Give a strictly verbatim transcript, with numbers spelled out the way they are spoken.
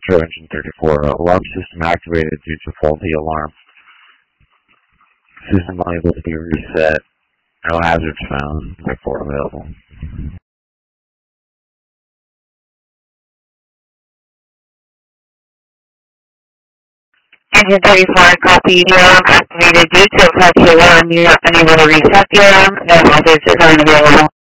Trojan thirty-four. Alarm system activated due to faulty alarm. System unable to be reset. No hazards found. Therefore available. Engine thirty-four, copy. The alarm activated due to a faulty alarm. You are unable to reset the alarm. No hazards are unavailable.